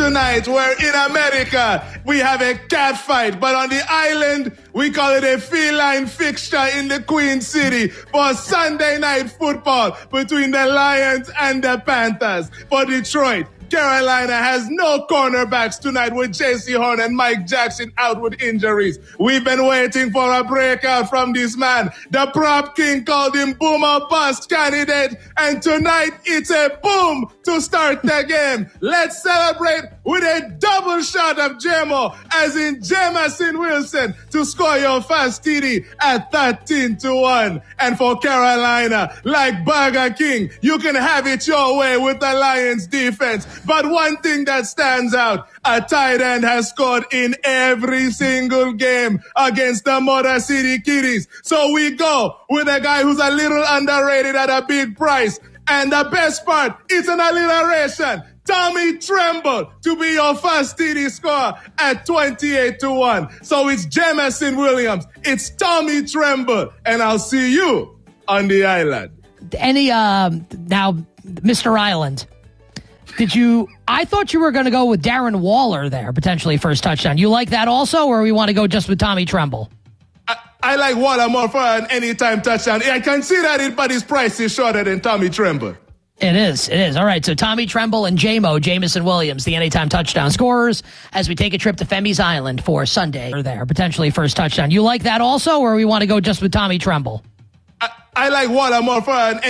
tonight, where in America we have a cat fight, but on the island we call it a feline fixture in the Queen City for Sunday night football between the Lions and the Panthers. For Detroit, Carolina has no cornerbacks tonight with J.C. Horn and Mike Jackson out with injuries. We've been waiting for a breakout from this man. The prop king called him boomer bust candidate, and tonight it's a boom to start the game. Let's celebrate with a double shot of JMO, as in Jamison Wilson, to score your first TD at 13-1. And for Carolina, like Burger King, you can have it your way with the Lions defense. But one thing that stands out, a tight end has scored in every single game against the Motor City Kitties. So we go with a guy who's a little underrated at a big price. And the best part, it's an alliteration. Tommy Tremble to be your first TD scorer at 28-1. So it's Jamison Williams, it's Tommy Tremble, and I'll see you on the island. Now, Mr. Island, I thought you were going to go with Darren Waller there, potentially first touchdown. You like that also, or we want to go just with Tommy Tremble? I like Waller more for an anytime touchdown. I can see that it, but his price is shorter than Tommy Tremble. It is. All right, so Tommy Tremble and Jamison Williams, the anytime touchdown scorers, as we take a trip to Femi's Island for Sunday there, potentially first touchdown. You like that also, or we want to go just with Tommy Tremble? I like Waller more for an